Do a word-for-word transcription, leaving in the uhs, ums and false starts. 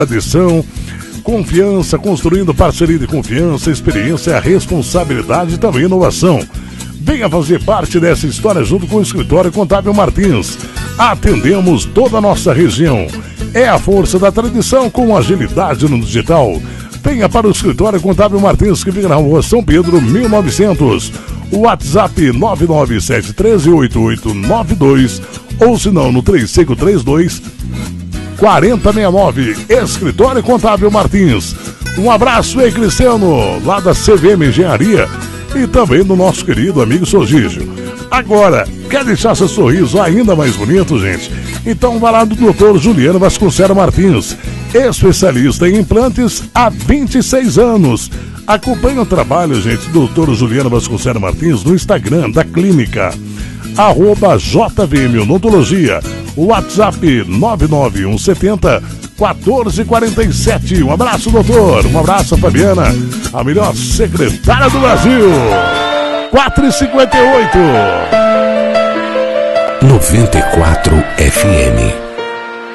Tradição, confiança, construindo parceria de confiança, experiência, responsabilidade e também inovação. Venha fazer parte dessa história junto com o Escritório Contábil Martins. Atendemos toda a nossa região. É a força da tradição com agilidade no digital. Venha para o Escritório Contábil Martins, que fica na rua São Pedro, mil e novecentos. O WhatsApp nove nove sete um três oito oito nove dois ou se não no três cinco três dois quatro zero seis nove. Escritório Contábil Martins. Um abraço aí, Cristiano, lá da C V M Engenharia, e também do nosso querido amigo Sogígio. Agora, quer deixar seu sorriso ainda mais bonito, gente? Então vai lá do doutor Juliano Vasconcelos Martins, especialista em implantes há vinte e seis anos. Acompanhe o trabalho, gente, do doutor Juliano Vasconcelos Martins no Instagram da clínica, arroba J V M Odontologia. O WhatsApp nove nove um sete zero um quatro quatro sete. Um abraço, doutor. Um abraço, Fabiana, a melhor secretária do Brasil. quatro e cinquenta e oito. noventa e quatro F M.